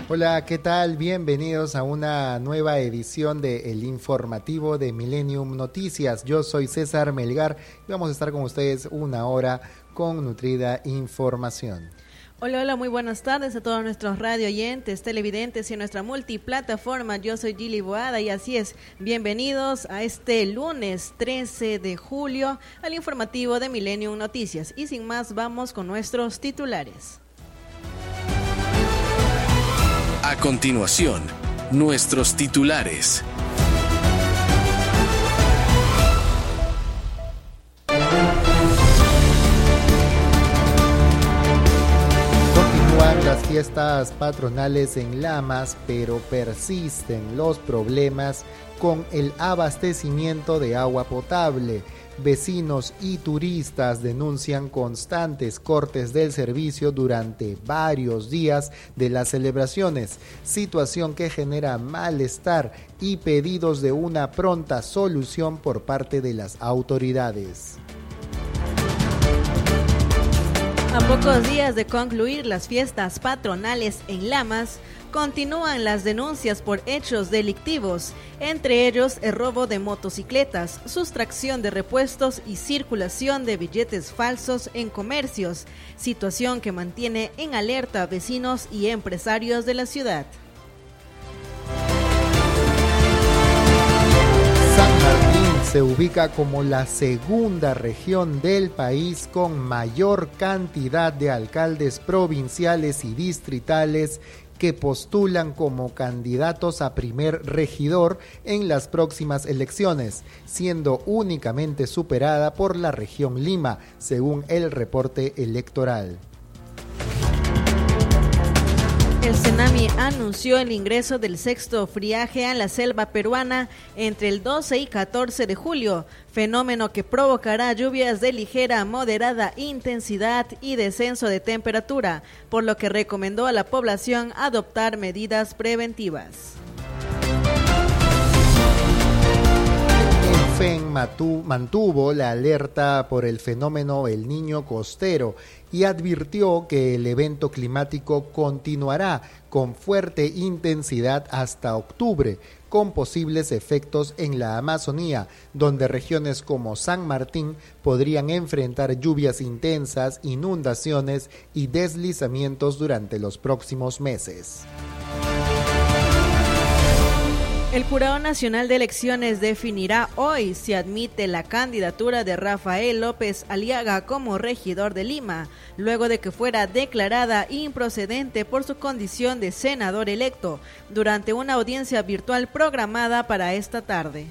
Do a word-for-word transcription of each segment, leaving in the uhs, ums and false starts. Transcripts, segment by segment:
Hola, ¿qué tal? Bienvenidos a una nueva edición de El Informativo de Millennium Noticias. Yo soy César Melgar y vamos a estar con ustedes una hora con nutrida información. Hola, hola, muy buenas tardes a todos nuestros radio oyentes, televidentes y en nuestra multiplataforma. Yo soy Gili Boada y así es, bienvenidos a este lunes trece de julio al informativo de Millennium Noticias. Y sin más, vamos con nuestros titulares. A continuación, nuestros titulares. Continúan las fiestas patronales en Lamas, pero persisten los problemas con el abastecimiento de agua potable. Vecinos y turistas denuncian constantes cortes del servicio durante varios días de las celebraciones, situación que genera malestar y pedidos de una pronta solución por parte de las autoridades. A pocos días de concluir las fiestas patronales en Lamas, continúan las denuncias por hechos delictivos, entre ellos el robo de motocicletas, sustracción de repuestos y circulación de billetes falsos en comercios, situación que mantiene en alerta a vecinos y empresarios de la ciudad. San Martín se ubica como la segunda región del país con mayor cantidad de alcaldes provinciales y distritales que postulan como candidatos a primer regidor en las próximas elecciones, siendo únicamente superada por la región Lima, según el reporte electoral. El Senami anunció el ingreso del sexto friaje a la selva peruana entre el doce y catorce de julio, fenómeno que provocará lluvias de ligera a moderada intensidad y descenso de temperatura, por lo que recomendó a la población adoptar medidas preventivas. El FEN mantuvo la alerta por el fenómeno El Niño costero y advirtió que el evento climático continuará con fuerte intensidad hasta octubre, con posibles efectos en la Amazonía, donde regiones como San Martín podrían enfrentar lluvias intensas, inundaciones y deslizamientos durante los próximos meses. El Jurado Nacional de Elecciones definirá hoy si admite la candidatura de Rafael López Aliaga como regidor de Lima, luego de que fuera declarada improcedente por su condición de senador electo, durante una audiencia virtual programada para esta tarde.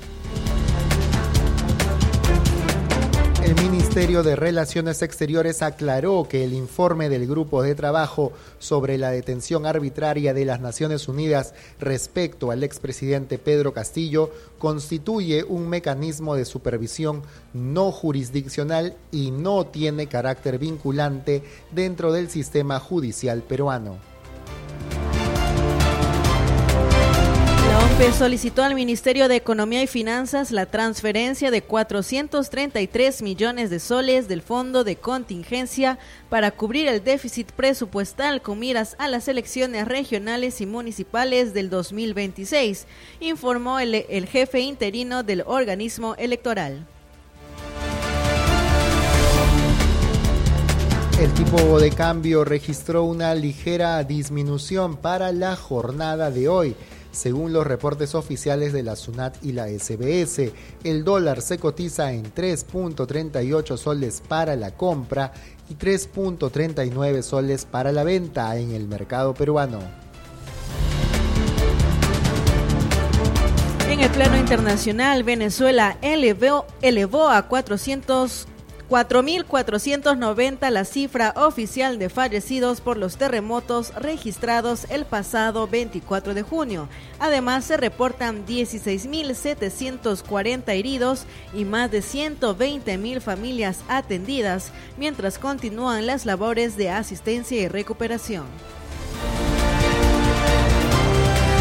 El Ministerio de Relaciones Exteriores aclaró que el informe del Grupo de Trabajo sobre la detención arbitraria de las Naciones Unidas respecto al expresidente Pedro Castillo constituye un mecanismo de supervisión no jurisdiccional y no tiene carácter vinculante dentro del sistema judicial peruano. La O M P E solicitó al Ministerio de Economía y Finanzas la transferencia de cuatrocientos treinta y tres millones de soles del Fondo de Contingencia para cubrir el déficit presupuestal con miras a las elecciones regionales y municipales del dos mil veintiséis, informó el, el jefe interino del organismo electoral. El tipo de cambio registró una ligera disminución para la jornada de hoy. Según los reportes oficiales de la SUNAT y la S B S, el dólar se cotiza en tres punto treinta y ocho soles para la compra y tres punto treinta y nueve soles para la venta en el mercado peruano. En el plano internacional, Venezuela elevó, elevó a cuatrocientos cuatro mil cuatrocientos noventa la cifra oficial de fallecidos por los terremotos registrados el pasado veinticuatro de junio. Además, se reportan dieciséis mil setecientos cuarenta heridos y más de ciento veinte mil familias atendidas, mientras continúan las labores de asistencia y recuperación.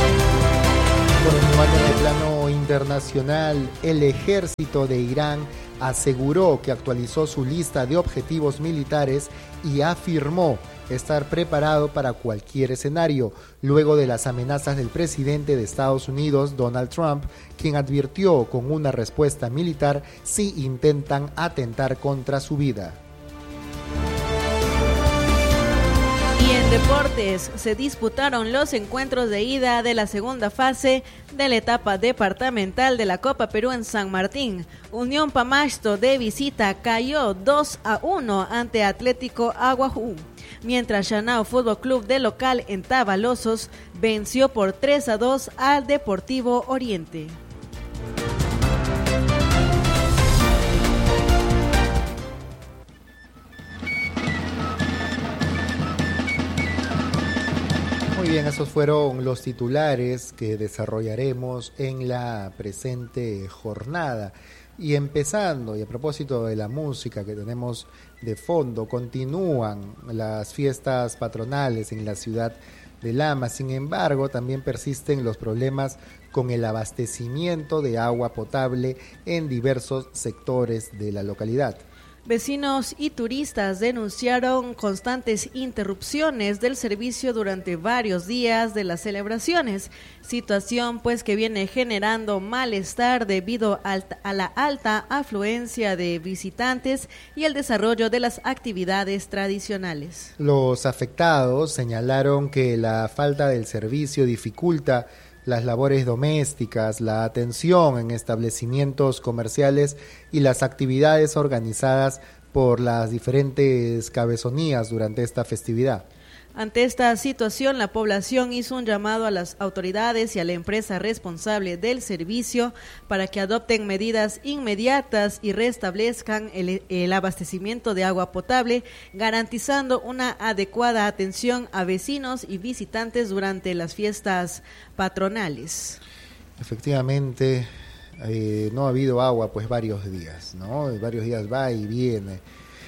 Continuando en el plano internacional, el ejército de Irán aseguró que actualizó su lista de objetivos militares y afirmó estar preparado para cualquier escenario, luego de las amenazas del presidente de Estados Unidos, Donald Trump, quien advirtió con una respuesta militar si intentan atentar contra su vida. Y en deportes se disputaron los encuentros de ida de la segunda fase de la etapa departamental de la Copa Perú en San Martín. Unión Pamasto de visita cayó dos a uno ante Atlético Aguajú, mientras Chanao Fútbol Club de local en Tabalosos venció por tres a dos al Deportivo Oriente. Muy bien, esos fueron los titulares que desarrollaremos en la presente jornada. Y empezando, y a propósito de la música que tenemos de fondo, continúan las fiestas patronales en la ciudad de Lama. Sin embargo, también persisten los problemas con el abastecimiento de agua potable en diversos sectores de la localidad. Vecinos y turistas denunciaron constantes interrupciones del servicio durante varios días de las celebraciones, situación pues que viene generando malestar debido a la alta afluencia de visitantes y el desarrollo de las actividades tradicionales. Los afectados señalaron que la falta del servicio dificulta las labores domésticas, la atención en establecimientos comerciales y las actividades organizadas por las diferentes cabezonías durante esta festividad. Ante esta situación, la población hizo un llamado a las autoridades y a la empresa responsable del servicio para que adopten medidas inmediatas y restablezcan el, el abastecimiento de agua potable, garantizando una adecuada atención a vecinos y visitantes durante las fiestas patronales. Efectivamente, eh, no ha habido agua pues varios días, ¿no? Varios días va y viene,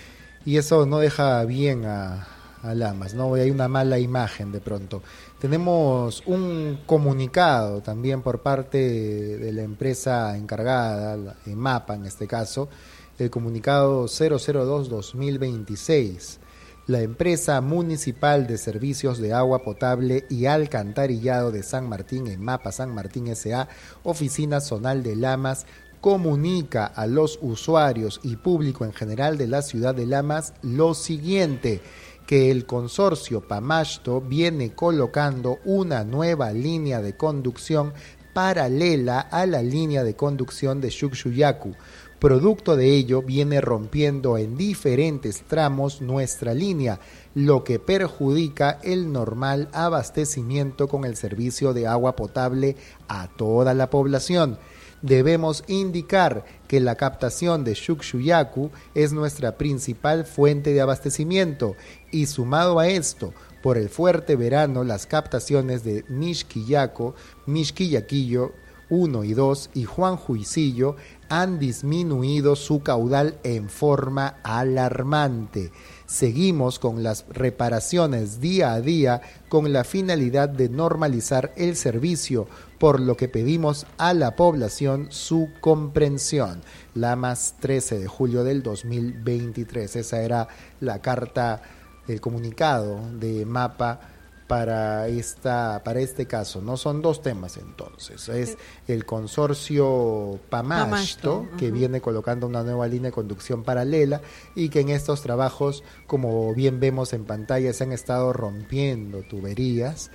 y eso no deja bien a... a Lamas, ¿no? Hay una mala imagen de pronto. Tenemos un comunicado también por parte de la empresa encargada, la MAPA en este caso, el comunicado cero cero dos guión dos mil veintiséis. La empresa municipal de servicios de agua potable y alcantarillado de San Martín, en MAPA San Martín S A, oficina zonal de Lamas, comunica a los usuarios y público en general de la ciudad de Lamas lo siguiente: que el consorcio Pamasto viene colocando una nueva línea de conducción paralela a la línea de conducción de Shukshuyaku. Producto de ello, viene rompiendo en diferentes tramos nuestra línea, lo que perjudica el normal abastecimiento con el servicio de agua potable a toda la población. Debemos indicar que la captación de Shukshuyaku es nuestra principal fuente de abastecimiento y, sumado a esto, por el fuerte verano, las captaciones de Mixquillaco, Mixquillaquillo uno y dos y Juan Juicillo han disminuido su caudal en forma alarmante. Seguimos con las reparaciones día a día con la finalidad de normalizar el servicio, por lo que pedimos a la población su comprensión. Lamas, trece de julio del dos mil veintitrés. Esa era la carta, el comunicado de MAPA para esta para este caso. No son dos temas entonces, es el consorcio Pamasto, Pamasto que uh-huh. viene colocando una nueva línea de conducción paralela y que en estos trabajos, como bien vemos en pantalla, se han estado rompiendo tuberías.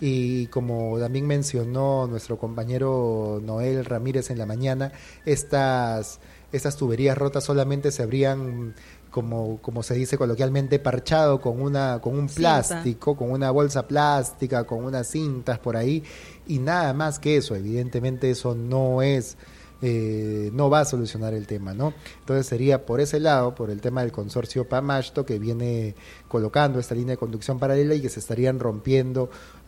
Y como también mencionó nuestro compañero Noel Ramírez en la mañana, estas, estas tuberías rotas solamente se habrían, como, como se dice coloquialmente, parchado con una con un plástico, cinta. Con una bolsa plástica, con unas cintas por ahí, y nada más que eso. Evidentemente eso no es... Eh, no va a solucionar el tema, ¿no? Entonces sería por ese lado, por el tema del consorcio Pamasto, que viene colocando esta línea de conducción paralela y que se estarían rompiendo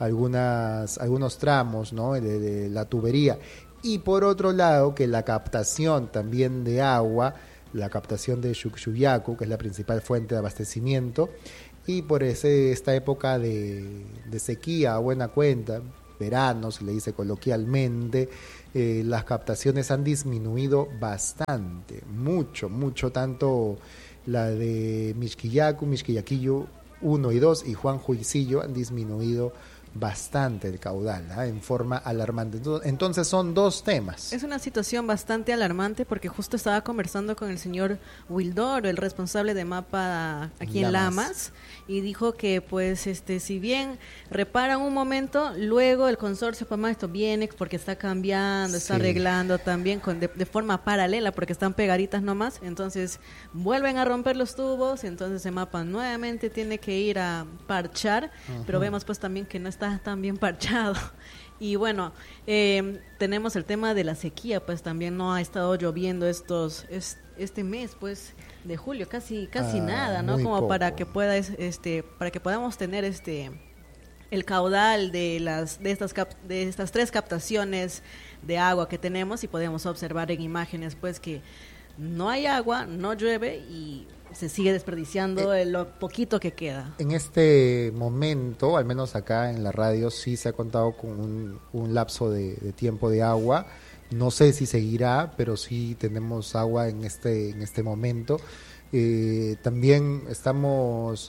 algunas algunos tramos, ¿no?, de, de la tubería. Y por otro lado, que la captación también de agua, la captación de Shukshuyaku, que es la principal fuente de abastecimiento, y por ese, esta época de, de sequía a buena cuenta, verano, se le dice coloquialmente, eh, las captaciones han disminuido bastante, mucho, mucho, tanto la de Mixquillacu, Mixquillaquillo uno y dos y Juan Juicillo han disminuido bastante el caudal, ¿eh? En forma alarmante. Entonces son dos temas. Es una situación bastante alarmante porque justo estaba conversando con el señor Wildoro, el responsable de MAPA aquí en Lamas, Lamas y dijo que pues este si bien reparan un momento, luego el consorcio Pamasto viene porque está cambiando, está sí. arreglando también con de, de forma paralela porque están pegaditas nomás, entonces vuelven a romper los tubos, entonces el MAPA nuevamente tiene que ir a parchar, uh-huh. pero vemos pues también que no está tan bien parchado. Y bueno, eh, tenemos el tema de la sequía, pues también no ha estado lloviendo estos es, este mes pues de julio, casi casi ah, nada, ¿no? Como poco. para que pueda este para que podamos tener este el caudal de las de estas cap, de estas tres captaciones de agua que tenemos, y podemos observar en imágenes pues que no hay agua, no llueve y se sigue desperdiciando eh, lo poquito que queda. En este momento, al menos acá en la radio, sí se ha contado con un, un lapso de, de tiempo de agua. No sé si seguirá, pero sí tenemos agua en este, en este momento. Eh, también estamos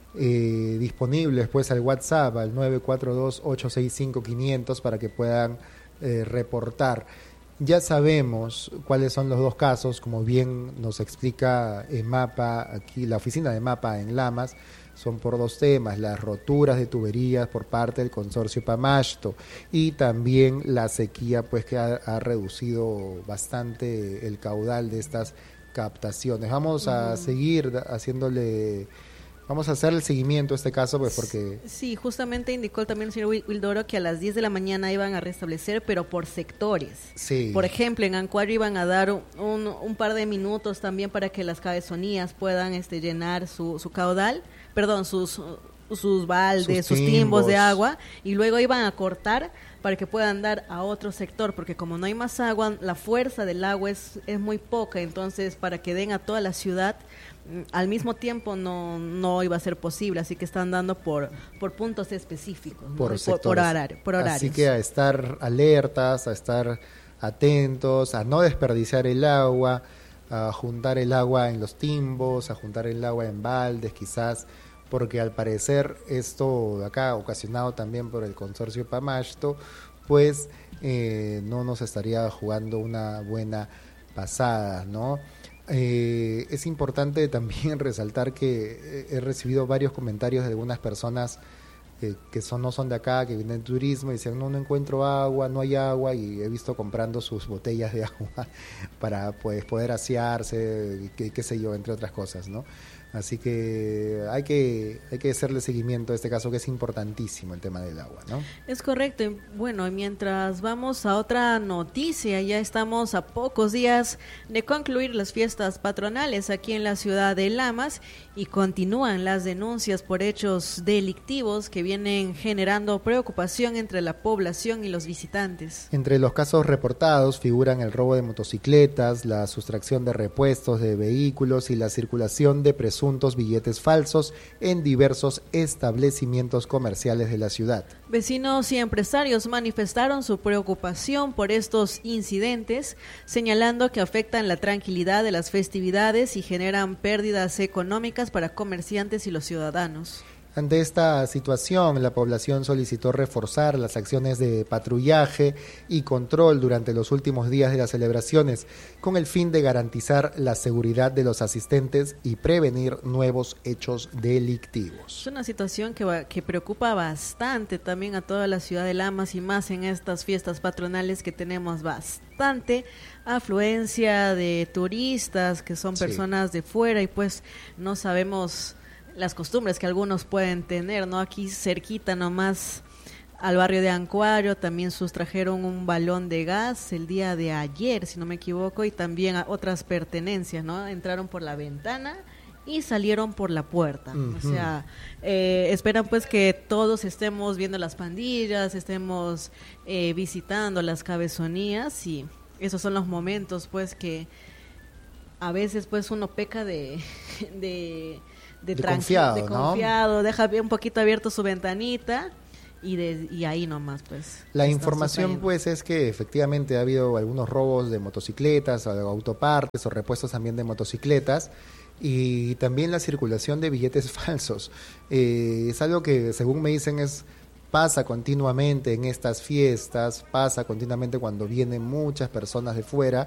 eh, disponibles pues al WhatsApp, al nueve cuatro dos, ocho seis cinco, quinientos para que puedan eh, reportar. Ya sabemos cuáles son los dos casos, como bien nos explica en MAPA, aquí la oficina de MAPA en Lamas, son por dos temas, las roturas de tuberías por parte del consorcio Pamasto y también la sequía pues que ha, ha reducido bastante el caudal de estas captaciones. Vamos a uh-huh. seguir haciéndole... Vamos a hacer el seguimiento a este caso, pues porque... Sí, justamente indicó también el señor Wildoro que a las diez de la mañana iban a restablecer, pero por sectores. Sí. Por ejemplo, en Ancuario iban a dar un, un par de minutos también para que las cabezonías puedan este, llenar su, su caudal, perdón, sus, sus baldes, sus, sus timbos. timbos de agua, y luego iban a cortar para que puedan dar a otro sector, porque como no hay más agua, la fuerza del agua es, es muy poca, entonces para que den a toda la ciudad al mismo tiempo no no iba a ser posible, así que están dando por por puntos específicos, ¿no? por, por, por, horario, por horarios. Así que a estar alertas, a estar atentos, a no desperdiciar el agua, a juntar el agua en los timbos, a juntar el agua en baldes quizás, porque al parecer esto de acá, ocasionado también por el consorcio Pamasto, pues eh, no nos estaría jugando una buena pasada, ¿no? Eh, es importante también resaltar que he recibido varios comentarios de algunas personas eh, que son, no son de acá, que vienen de turismo y dicen no, no encuentro agua, no hay agua, y he visto comprando sus botellas de agua para pues poder asearse, qué, qué sé yo, entre otras cosas, ¿no? Así que hay que hay que hacerle seguimiento a este caso, que es importantísimo el tema del agua, ¿no? Es correcto. Bueno, y mientras vamos a otra noticia, ya estamos a pocos días de concluir las fiestas patronales aquí en la ciudad de Lamas y continúan las denuncias por hechos delictivos que vienen generando preocupación entre la población y los visitantes. Entre los casos reportados figuran el robo de motocicletas, la sustracción de repuestos de vehículos y la circulación de presuntos billetes falsos en diversos establecimientos comerciales de la ciudad. Vecinos y empresarios manifestaron su preocupación por estos incidentes, señalando que afectan la tranquilidad de las festividades y generan pérdidas económicas para comerciantes y los ciudadanos. Ante esta situación, la población solicitó reforzar las acciones de patrullaje y control durante los últimos días de las celebraciones, con el fin de garantizar la seguridad de los asistentes y prevenir nuevos hechos delictivos. Es una situación que, va, que preocupa bastante también a toda la ciudad de Lamas, y más en estas fiestas patronales que tenemos bastante afluencia de turistas que son personas sí. de fuera, y pues no sabemos las costumbres que algunos pueden tener, ¿no? Aquí cerquita nomás al barrio de Ancuario también sustrajeron un balón de gas el día de ayer, si no me equivoco, y también a otras pertenencias, ¿no? Entraron por la ventana y salieron por la puerta. Uh-huh. O sea, eh, esperan pues que todos estemos viendo las pandillas, estemos eh, visitando las cabezonías, y esos son los momentos pues que a veces pues uno peca de... de De, de confiado, de confiado, ¿no? Deja un poquito abierto su ventanita y, de, y ahí nomás pues. La información pues es que efectivamente ha habido algunos robos de motocicletas, o de autopartes o repuestos también de motocicletas, y también la circulación de billetes falsos. Eh, es algo que según me dicen es pasa continuamente en estas fiestas, pasa continuamente cuando vienen muchas personas de fuera.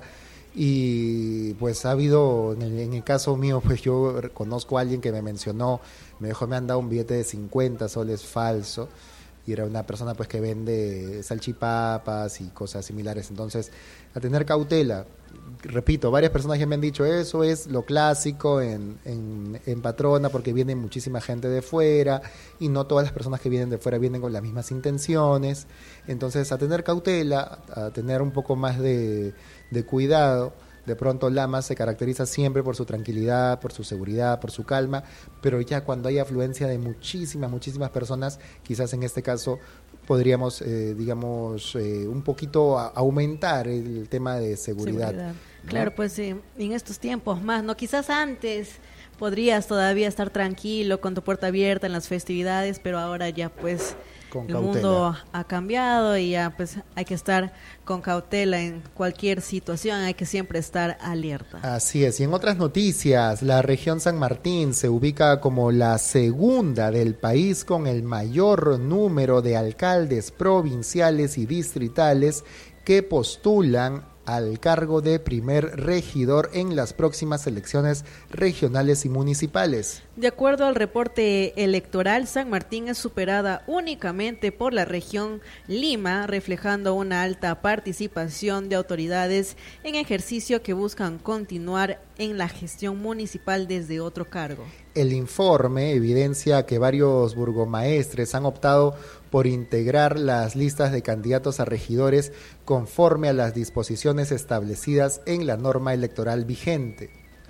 Y pues ha habido, en el, en el caso mío, pues yo conozco a alguien que me mencionó, me dijo, me han dado un billete de cincuenta soles falso, y era una persona pues que vende salchipapas y cosas similares. Entonces, a tener cautela. Repito, varias personas ya me han dicho, eso es lo clásico en, en, en Patrona, porque viene muchísima gente de fuera, y no todas las personas que vienen de fuera vienen con las mismas intenciones. Entonces, a tener cautela, a tener un poco más de, de cuidado. De pronto Lamas se caracteriza siempre por su tranquilidad, por su seguridad, por su calma, pero ya cuando hay afluencia de muchísimas, muchísimas personas, quizás en este caso podríamos, eh, digamos, eh, un poquito a, aumentar el tema de seguridad. seguridad. ¿No? Claro, pues sí, en estos tiempos más, ¿no? Quizás antes podrías todavía estar tranquilo con tu puerta abierta en las festividades, pero ahora ya pues con el cautela. mundo ha cambiado y ya pues hay que estar con cautela en cualquier situación, hay que siempre estar alerta. Así es, y en otras noticias, la región San Martín se ubica como la segunda del país con el mayor número de alcaldes provinciales y distritales que postulan al cargo de primer regidor en las próximas elecciones regionales y municipales. De acuerdo al reporte electoral, San Martín es superada únicamente por la región Lima, reflejando una alta participación de autoridades en ejercicio que buscan continuar en la gestión municipal desde otro cargo. El informe evidencia que varios burgomaestres han optado por integrar las listas de candidatos a regidores conforme a las disposiciones establecidas en la norma electoral vigente.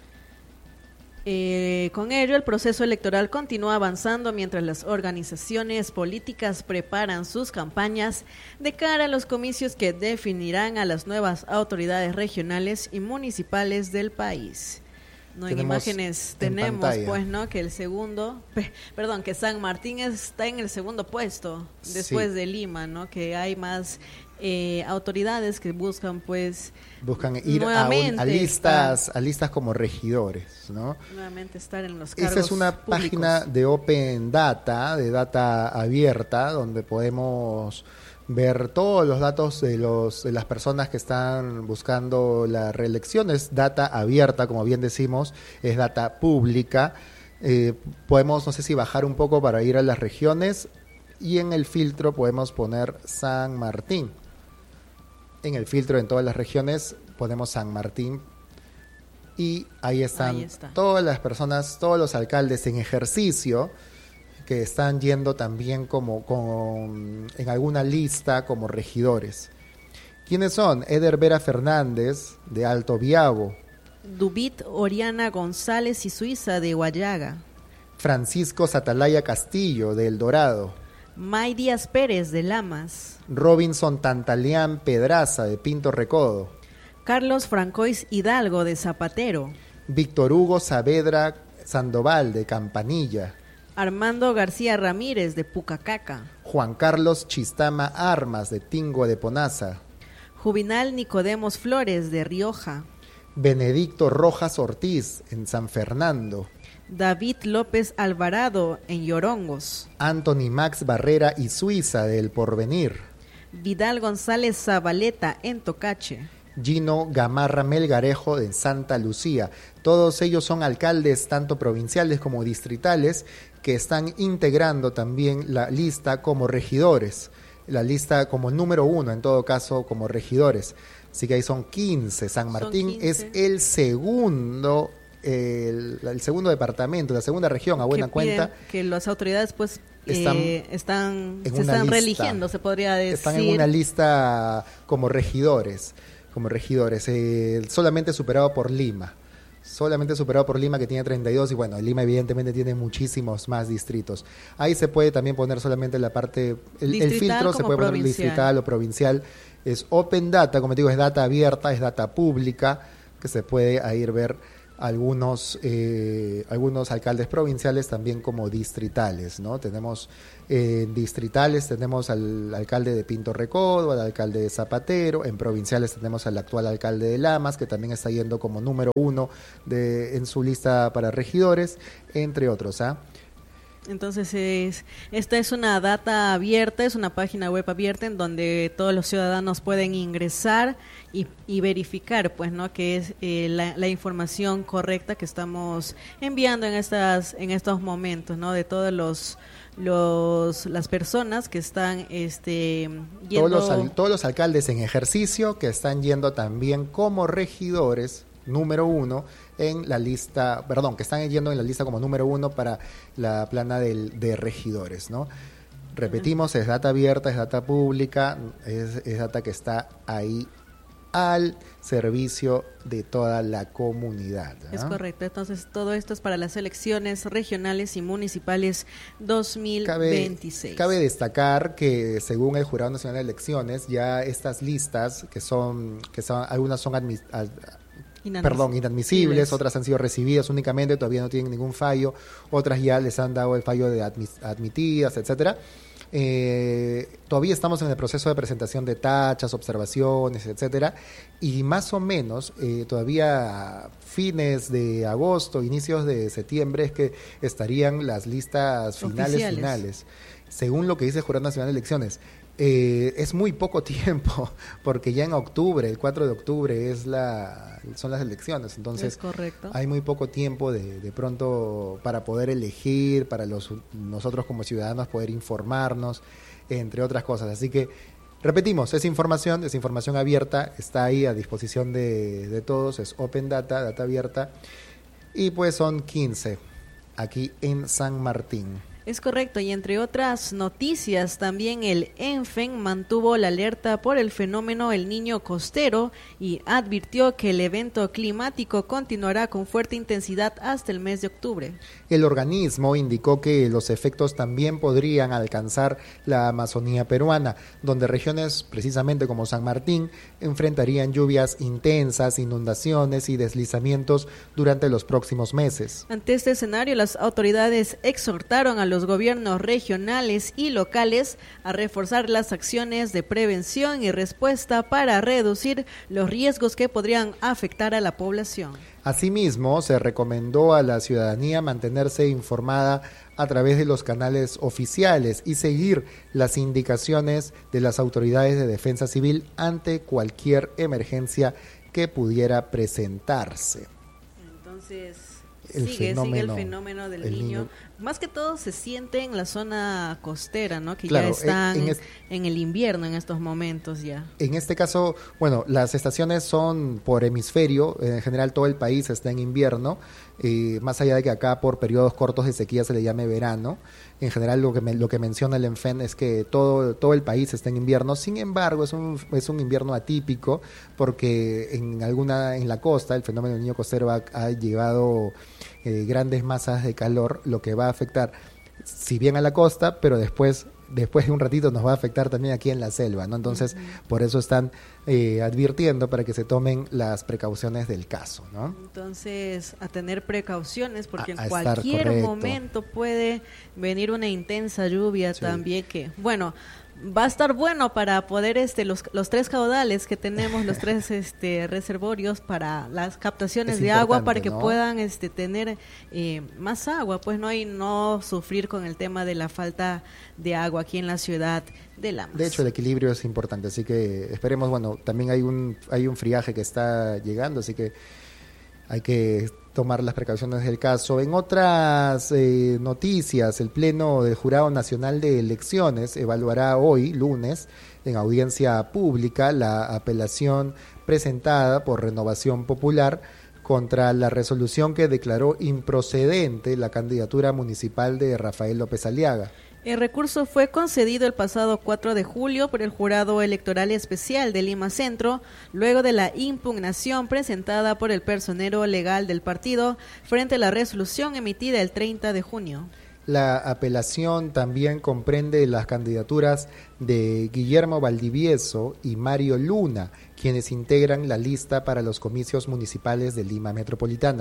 Eh, con ello, el proceso electoral continúa avanzando mientras las organizaciones políticas preparan sus campañas de cara a los comicios que definirán a las nuevas autoridades regionales y municipales del país. No, en imágenes tenemos, pantalla. pues, ¿no? Que el segundo, pe, perdón, que San Martín está en el segundo puesto después sí. de Lima, ¿no? Que hay más eh, autoridades que buscan, pues, buscan ir a, un, a listas, estar, a listas como regidores, ¿no? Nuevamente estar en los cargos Esa es una públicos. Página de Open Data, de data abierta, donde podemos ver todos los datos de los de las personas que están buscando la reelección. Es data abierta, como bien decimos, es data pública. Eh, podemos, no sé si bajar un poco para ir a las regiones, y en el filtro podemos poner San Martín. En el filtro en todas las regiones ponemos San Martín, y ahí están ahí está. todas las personas, todos los alcaldes en ejercicio que están yendo también como con, en alguna lista como regidores. ¿Quiénes son? Eder Vera Fernández, de Alto Biabo. Dubit Oriana González y Suiza, de Guayaga. Francisco Satalaya Castillo, de El Dorado. May Díaz Pérez, de Lamas. Robinson Tantaleán Pedraza, de Pinto Recodo. Carlos Francois Hidalgo, de Zapatero. Víctor Hugo Saavedra Sandoval, de Campanilla. Armando García Ramírez, de Pucacaca. Juan Carlos Chistama Armas, de Tingo de Ponaza. Juvinal Nicodemos Flores, de Rioja. Benedicto Rojas Ortiz, en San Fernando. David López Alvarado, en Yorongos. Anthony Max Barrera y Suiza, de El Porvenir. Vidal González Zabaleta, en Tocache. Gino Gamarra Melgarejo, de Santa Lucía. Todos ellos son alcaldes tanto provinciales como distritales que están integrando también la lista como regidores, la lista como número uno en todo caso como regidores. Así que ahí son quince. San Martín quince. Es el segundo, el, el segundo departamento, la segunda región, a buena que cuenta. Que las autoridades pues están, eh, están se están lista, reeligiendo, se podría decir. Están en una lista como regidores, como regidores, eh, solamente superado por Lima. Solamente superado por Lima, que tiene treinta y dos, y bueno, Lima evidentemente tiene muchísimos más distritos. Ahí se puede también poner solamente la parte, el, el filtro se puede poner distrital o provincial. Es Open Data, como te digo, es data abierta, es data pública, que se puede ahí ver algunos eh, algunos alcaldes provinciales también como distritales, ¿no? Tenemos eh, distritales, tenemos al alcalde de Pinto Recodo, al alcalde de Zapatero, en provinciales tenemos al actual alcalde de Lamas, que también está yendo como número uno de, en su lista para regidores, entre otros, ¿ah? ¿eh? Entonces, es, esta es una data abierta, es una página web abierta en donde todos los ciudadanos pueden ingresar y, y verificar, pues, ¿no?, que es eh, la, la información correcta que estamos enviando en estas en estos momentos, ¿no?, de todos los los las personas que están este yendo... todos los, todos los alcaldes en ejercicio que están yendo también como regidores número uno en la lista, perdón, que están yendo en la lista como número uno para la plana del, de regidores, ¿no? Repetimos, es data abierta, es data pública, es, es data que está ahí al servicio de toda la comunidad, ¿no? Es correcto, entonces todo esto es para las elecciones regionales y municipales dos mil veintiséis. Cabe, cabe destacar que según el Jurado Nacional de Elecciones, ya estas listas, que son, que son algunas son admis, ad, Inadmis- Perdón, inadmisibles, otras han sido recibidas únicamente, todavía no tienen ningún fallo, otras ya les han dado el fallo de admis- admitidas, etcétera. Eh, todavía estamos en el proceso de presentación de tachas, observaciones, etcétera, y más o menos eh, todavía a fines de agosto, inicios de septiembre es que estarían las listas finales Oficiales. finales, según lo que dice el Jurado Nacional de Elecciones. Eh, es muy poco tiempo, porque ya en octubre, el cuatro de octubre es la son las elecciones, entonces es correcto. Hay muy poco tiempo de, de pronto para poder elegir, para los nosotros como ciudadanos poder informarnos, entre otras cosas, así que repetimos, es información, es información abierta, está ahí a disposición de, de todos, es open data, data abierta, y pues son quince aquí en San Martín. Es correcto, y entre otras noticias, también el ENFEN mantuvo la alerta por el fenómeno El Niño Costero y advirtió que el evento climático continuará con fuerte intensidad hasta el mes de octubre. El organismo indicó que los efectos también podrían alcanzar la Amazonía peruana, donde regiones precisamente como San Martín enfrentarían lluvias intensas, inundaciones y deslizamientos durante los próximos meses. Ante este escenario, las autoridades exhortaron a los los gobiernos regionales y locales a reforzar las acciones de prevención y respuesta para reducir los riesgos que podrían afectar a la población. Asimismo, se recomendó a la ciudadanía mantenerse informada a través de los canales oficiales y seguir las indicaciones de las autoridades de defensa civil ante cualquier emergencia que pudiera presentarse. Entonces, El sigue, fenómeno, sigue el fenómeno del niño. niño. Más que todo se siente en la zona costera, ¿no? Que claro, ya están en, en, en, es, en el invierno en estos momentos ya. En este caso, bueno, las estaciones son por hemisferio, en general todo el país está en invierno, eh, más allá de que acá por periodos cortos de sequía se le llame verano. En general lo que me, lo que menciona el ENFEN es que todo todo el país está en invierno. Sin embargo, es un es un invierno atípico porque en alguna en la costa el fenómeno del niño costero ha, ha llevado eh, grandes masas de calor, lo que va a afectar si bien a la costa, pero después después de un ratito nos va a afectar también aquí en la selva, ¿no? Entonces, uh-huh. por eso están eh, advirtiendo para que se tomen las precauciones del caso, ¿no? Entonces, a tener precauciones, porque a, en a cualquier momento puede venir una intensa lluvia, sí. También que, bueno, va a estar bueno para poder este los los tres caudales que tenemos, los tres este reservorios para las captaciones es de agua para que ¿no? puedan este tener eh, más agua, pues no y no sufrir con el tema de la falta de agua aquí en la ciudad de Lamas. De hecho, el equilibrio es importante, así que esperemos, bueno, también hay un hay un friaje que está llegando, así que hay que tomar las precauciones del caso. En otras eh, noticias, el Pleno del Jurado Nacional de Elecciones evaluará hoy, lunes, en audiencia pública, la apelación presentada por Renovación Popular contra la resolución que declaró improcedente la candidatura municipal de Rafael López Aliaga. El recurso fue concedido el pasado cuatro de julio por el Jurado Electoral Especial de Lima Centro, luego de la impugnación presentada por el personero legal del partido frente a la resolución emitida el treinta de junio. La apelación también comprende las candidaturas de Guillermo Valdivieso y Mario Luna, quienes integran la lista para los comicios municipales de Lima Metropolitana.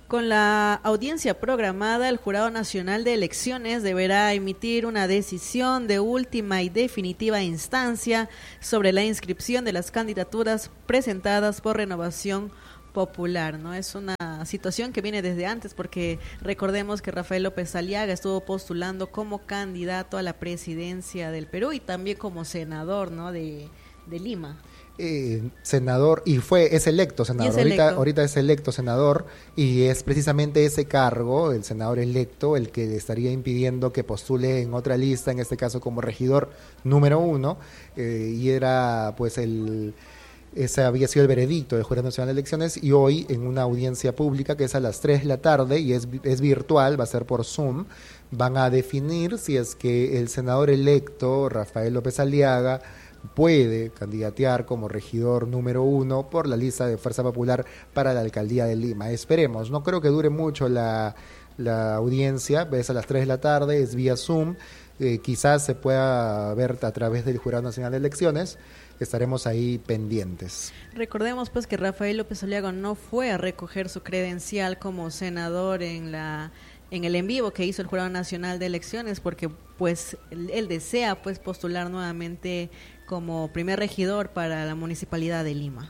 Con la audiencia programada, el Jurado Nacional de Elecciones deberá emitir una decisión de última y definitiva instancia sobre la inscripción de las candidaturas presentadas por Renovación Popular, ¿no? Es una situación que viene desde antes, porque recordemos que Rafael López Aliaga estuvo postulando como candidato a la presidencia del Perú y también como senador, ¿no? de, de Lima. Eh, senador y fue es electo senador es electo. Ahorita, ahorita es electo senador y es precisamente ese cargo, el senador electo, el que estaría impidiendo que postule en otra lista, en este caso como regidor número uno, eh, y era pues el ese había sido el veredicto del Jurado Nacional de Elecciones, y hoy en una audiencia pública que es a las tres de la tarde y es, es virtual, va a ser por Zoom, van a definir si es que el senador electo Rafael López Aliaga puede candidatear como regidor número uno por la lista de Fuerza Popular para la alcaldía de Lima. Esperemos, no creo que dure mucho la, la audiencia, es a las tres de la tarde, es vía Zoom, eh, quizás se pueda ver a través del Jurado Nacional de Elecciones, estaremos ahí pendientes. Recordemos pues que Rafael López Aliaga no fue a recoger su credencial como senador en la en el en vivo que hizo el Jurado Nacional de Elecciones, porque pues él, él desea pues postular nuevamente como primer regidor para la Municipalidad de Lima.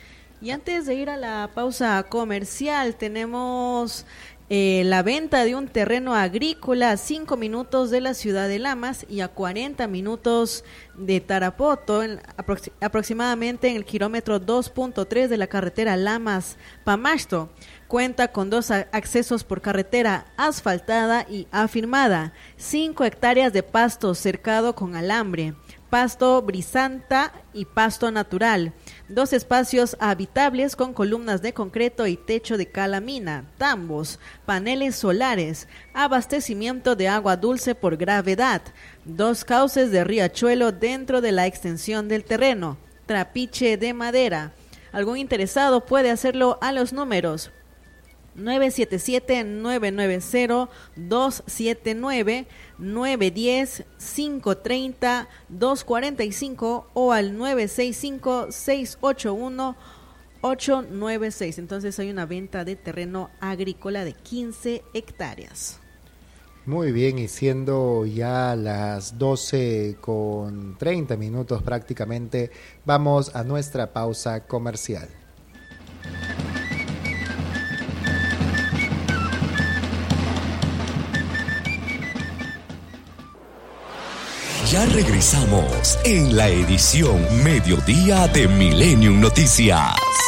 Y antes de ir a la pausa comercial, tenemos eh, la venta de un terreno agrícola a cinco minutos de la ciudad de Lamas y a cuarenta minutos de Tarapoto, en, aprox- aproximadamente en el kilómetro dos punto tres de la carretera Lamas-Pamasto. Cuenta con dos accesos por carretera asfaltada y afirmada, cinco hectáreas de pasto cercado con alambre, pasto brisanta y pasto natural, dos espacios habitables con columnas de concreto y techo de calamina, tambos, paneles solares, abastecimiento de agua dulce por gravedad, dos cauces de riachuelo dentro de la extensión del terreno, trapiche de madera. Algún interesado puede hacerlo a los números nueve siete siete, nueve nueve cero, dos siete nueve, nueve uno cero, cinco tres cero, dos cuatro cinco o al nueve seis cinco, seis ocho uno, ocho nueve seis. Entonces hay una venta de terreno agrícola de quince hectáreas. Muy bien, y siendo ya las doce con treinta minutos prácticamente, vamos a nuestra pausa comercial. Ya regresamos en la edición Mediodía de Millennium Noticias.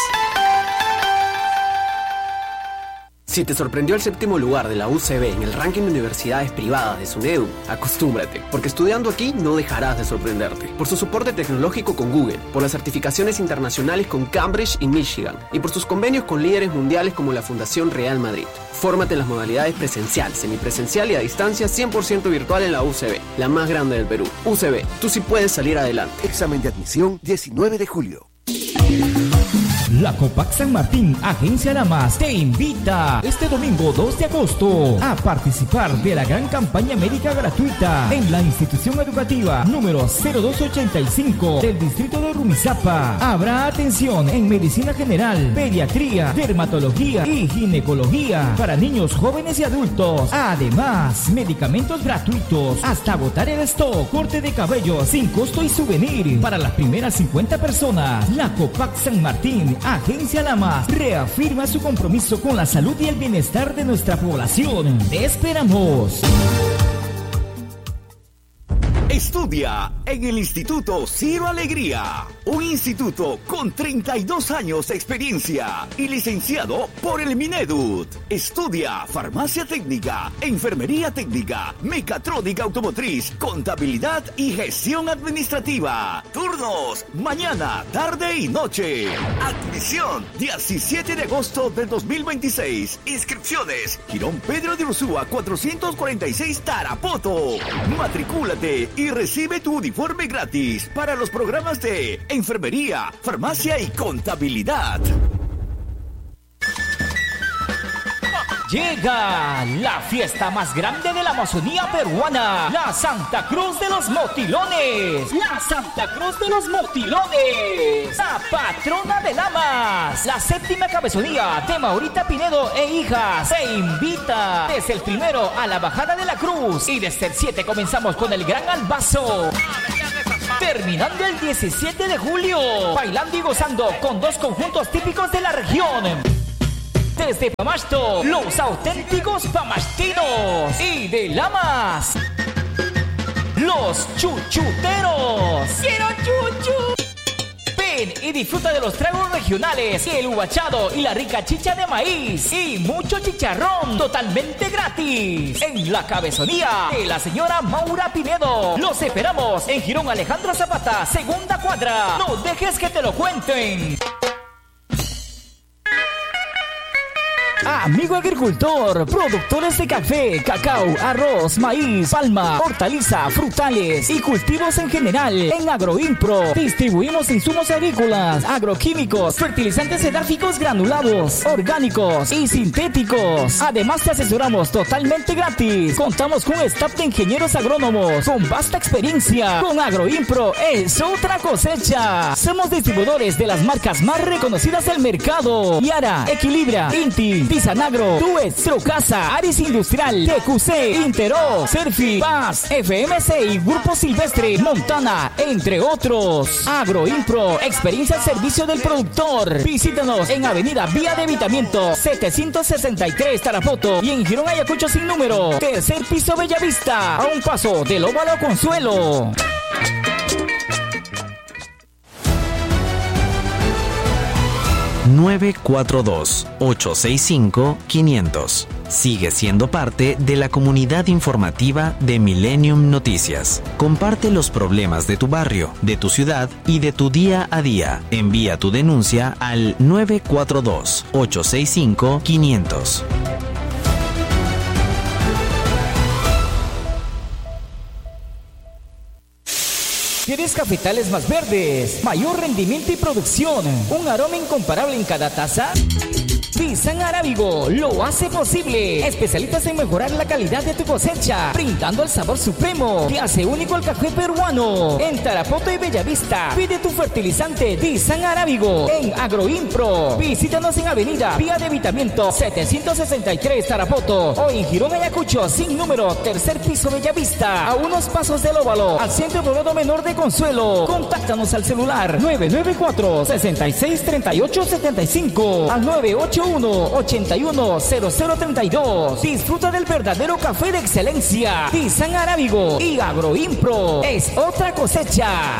Si te sorprendió el séptimo lugar de la U C B en el ranking de universidades privadas de SUNEDU, acostúmbrate, porque estudiando aquí no dejarás de sorprenderte. Por su soporte tecnológico con Google, por las certificaciones internacionales con Cambridge y Michigan, y por sus convenios con líderes mundiales como la Fundación Real Madrid. Fórmate en las modalidades presencial, semipresencial y a distancia cien por ciento virtual en la U C B, la más grande del Perú. U C B, tú sí puedes salir adelante. Examen de admisión diecinueve de julio. La Copac San Martín, Agencia Lamas, te invita este domingo dos de agosto a participar de la gran campaña médica gratuita en la institución educativa número cero dos ochenta y cinco del distrito de Rumizápa. Habrá atención en medicina general, pediatría, dermatología y ginecología para niños, jóvenes y adultos. Además, medicamentos gratuitos hasta agotar el stock, corte de cabello sin costo y souvenir para las primeras cincuenta personas. La Copac San Martín, Agencia Lamas, reafirma su compromiso con la salud y el bienestar de nuestra población. ¡Te esperamos! Estudia en el Instituto Ciro Alegría, un instituto con treinta y dos años de experiencia y licenciado por el Mineduc. Estudia farmacia técnica, enfermería técnica, mecatrónica automotriz, contabilidad y gestión administrativa. Turnos mañana, tarde y noche. Admisión diecisiete de agosto del dos mil veintiséis. Inscripciones Girón Pedro de Ursúa cuatrocientos cuarenta y seis Tarapoto. Matricúlate y recibe tu uniforme gratis para los programas de enfermería, farmacia y contabilidad. Llega la fiesta más grande de la Amazonía peruana, la Santa Cruz de los Motilones. La Santa Cruz de los Motilones, la patrona de Lamas. La séptima cabezonía de Maurita Pinedo e hijas se invita desde el primero a la bajada de la cruz y desde el siete comenzamos con el gran albazo. Terminando el diecisiete de julio, bailando y gozando con dos conjuntos típicos de la región. Desde Pamasto, los auténticos pamastinos. Y de Lamas, los chuchuteros. ¡Quiero chuchu! Ven y disfruta de los tragos regionales, el uvachado y la rica chicha de maíz. Y mucho chicharrón totalmente gratis. En la cabezonía de la señora Maura Pinedo. Los esperamos en Girón Alejandro Zapata, segunda cuadra. No dejes que te lo cuenten. Amigo agricultor, productores de café, cacao, arroz, maíz, palma, hortaliza, frutales y cultivos en general. En Agroimpro distribuimos insumos agrícolas, agroquímicos, fertilizantes edáficos granulados, orgánicos y sintéticos. Además te asesoramos totalmente gratis. Contamos con un staff de ingenieros agrónomos con vasta experiencia. Con Agroimpro es otra cosecha. Somos distribuidores de las marcas más reconocidas del mercado: Yara, Equilibra, Inti, Tisanagro, Tues, Trocasa, Aris Industrial, T Q C, Intero, Serfi, Paz, F M C y Grupo Silvestre, Montana, entre otros. Agroimpro, experiencia al servicio del productor. Visítanos en Avenida Vía de Evitamiento setecientos sesenta y tres Tarapoto y en Girón Ayacucho sin número, tercer piso Bellavista, a un paso del Óvalo Consuelo. nueve cuatro dos, ocho seis cinco, quinientos. Sigue siendo parte de la comunidad informativa de Millennium Noticias. Comparte los problemas de tu barrio, de tu ciudad y de tu día a día. Envía tu denuncia al nueve cuatro dos, ocho seis cinco, quinientos. ¿Quieres cafetales más verdes, mayor rendimiento y producción, un aroma incomparable en cada taza? Pisan Arábigo lo hace posible. Especialistas en mejorar la calidad de tu cosecha, brindando el sabor supremo que hace único el café peruano. En Tarapoto y Bellavista, pide tu fertilizante Pisan Arábigo en Agroimpro. Visítanos en Avenida Vía de Evitamiento setecientos sesenta y tres Tarapoto o en Girón Ayacucho sin número, tercer piso Bellavista, a unos pasos del Óvalo, al Centro Poblado Menor de Consuelo. Contáctanos al celular nueve nueve cuatro, seis seis tres ocho siete cinco al nueve ocho uno, ocho uno cero cero tres dos. Disfruta del verdadero café de excelencia. Pisan Arábigo y Agroimpro es otra cosecha.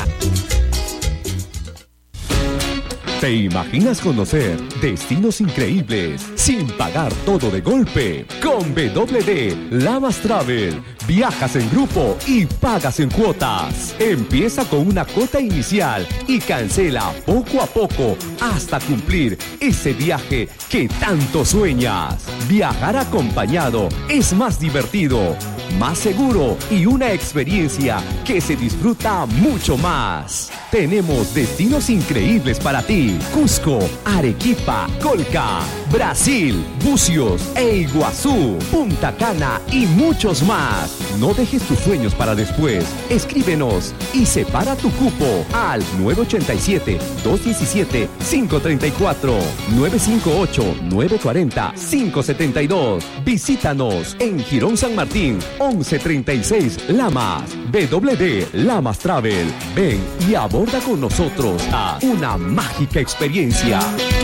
¿Te imaginas conocer destinos increíbles sin pagar todo de golpe? Con W D Lamas Travel, viajas en grupo y pagas en cuotas. Empieza con una cuota inicial y cancela poco a poco hasta cumplir ese viaje que tanto sueñas. Viajar acompañado es más divertido, más seguro y una experiencia que se disfruta mucho más. Tenemos destinos increíbles para ti: Cusco, Arequipa, Colca, Brasil, Bucios e Iguazú, Punta Cana y muchos más. No dejes tus sueños para después. Escríbenos y separa tu cupo al nueve ocho siete, dos uno siete, cinco tres cuatro, nueve cinco ocho, nueve cuatro cero, cinco siete dos. Visítanos en Girón San Martín, once treinta y seis Lamas. W D Lamas Travel. Ven y aborda con nosotros a una mágica experiencia.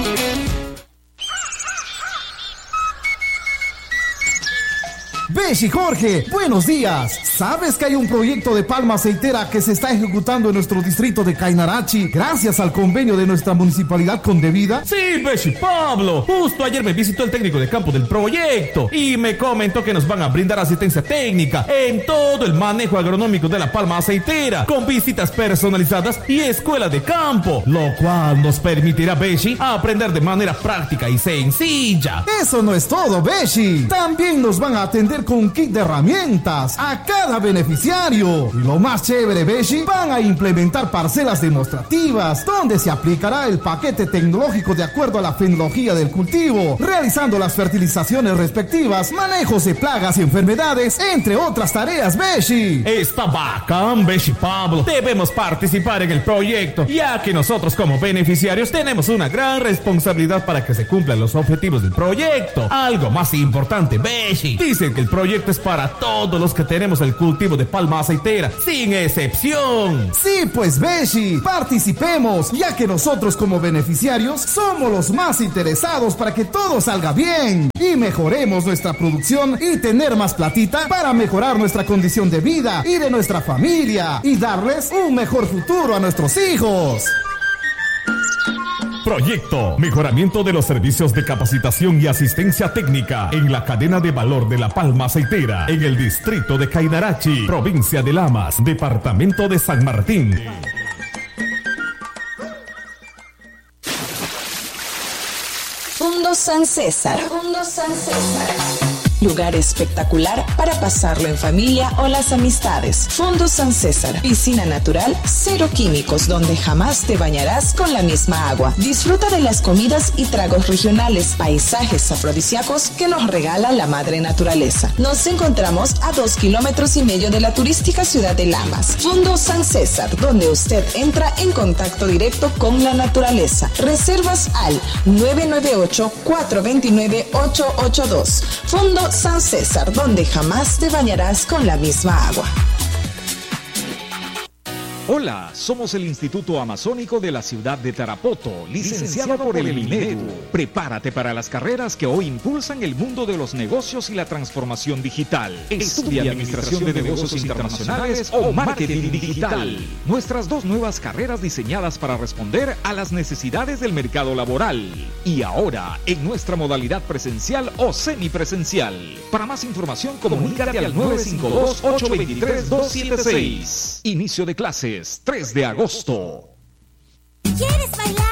Beshi Jorge, buenos días. ¿Sabes que hay un proyecto de palma aceitera que se está ejecutando en nuestro distrito de Cainarachi gracias al convenio de nuestra municipalidad con Devida? Sí, Beshi Pablo. Justo ayer me visitó el técnico de campo del proyecto y me comentó que nos van a brindar asistencia técnica en todo el manejo agronómico de la palma aceitera, con visitas personalizadas y escuela de campo, lo cual nos permitirá, Beshi, aprender de manera práctica y sencilla. Eso no es todo, Beshi. También nos van a atender venir con kit de herramientas a cada beneficiario. Y lo más chévere, Beshi, van a implementar parcelas demostrativas donde se aplicará el paquete tecnológico de acuerdo a la fenología del cultivo, realizando las fertilizaciones respectivas, manejos de plagas y enfermedades, entre otras tareas, Beshi. Está bacán, Beshi Pablo. Debemos participar en el proyecto, ya que nosotros como beneficiarios tenemos una gran responsabilidad para que se cumplan los objetivos del proyecto. Algo más importante, Beshi, dicen que el proyecto es para todos los que tenemos el cultivo de palma aceitera, sin excepción. Sí, pues Beshi, participemos, ya que nosotros como beneficiarios somos los más interesados para que todo salga bien y mejoremos nuestra producción y tener más platita para mejorar nuestra condición de vida y de nuestra familia y darles un mejor futuro a nuestros hijos. Proyecto Mejoramiento de los servicios de capacitación y asistencia técnica en la cadena de valor de la palma aceitera en el distrito de Cainarachi, provincia de Lamas, departamento de San Martín. Fundo San César. Fundo San César. Lugar espectacular para pasarlo en familia o las amistades. Fundo San César. Piscina natural, cero químicos, donde jamás te bañarás con la misma agua. Disfruta de las comidas y tragos regionales, paisajes afrodisíacos que nos regala la madre naturaleza. Nos encontramos a dos kilómetros y medio de la turística ciudad de Lamas. Fundo San César, donde usted entra en contacto directo con la naturaleza. Reservas al nueve nueve ocho, cuatro dos nueve, ocho ocho dos. Fundo San César, donde jamás te bañarás con la misma agua. Hola, somos el Instituto Amazónico de la ciudad de Tarapoto, licenciado por el Minedu. Prepárate para las carreras que hoy impulsan el mundo de los negocios y la transformación digital. Estudia Administración de Negocios Internacionales o Marketing Digital. Nuestras dos nuevas carreras diseñadas para responder a las necesidades del mercado laboral. Y ahora, en nuestra modalidad presencial o semipresencial. Para más información, comunícate al nueve cinco dos, ocho dos tres, dos siete seis. Inicio de clases tres de agosto. ¿Quieres bailar?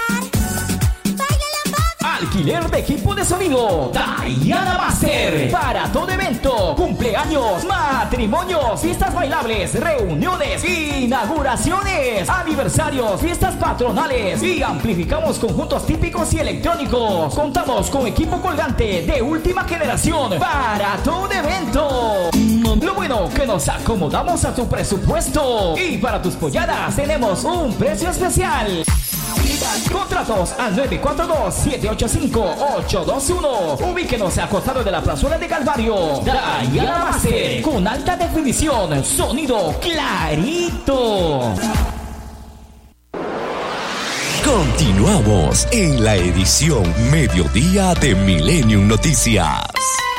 Alquiler de equipo de sonido Diana Master para todo evento, cumpleaños, matrimonios, fiestas bailables, reuniones, inauguraciones, aniversarios, fiestas patronales y amplificamos conjuntos típicos y electrónicos. Contamos con equipo colgante de última generación para todo evento. Lo bueno que nos acomodamos a tu presupuesto y para tus polladas tenemos un precio especial. Contratos al nueve cuatro dos, siete ocho cinco, ocho dos uno. Ubíquenos a costado de la plazuela de Calvario. Diana Master, con alta definición, sonido clarito. Continuamos en la edición Mediodía de Millennium Noticias.